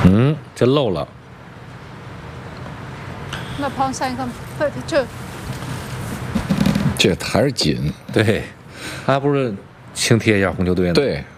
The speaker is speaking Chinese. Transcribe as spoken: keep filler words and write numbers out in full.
嗯，这漏了。 那旁三个，这这还是紧。 对，他不是轻贴一下红球队呢？ 对。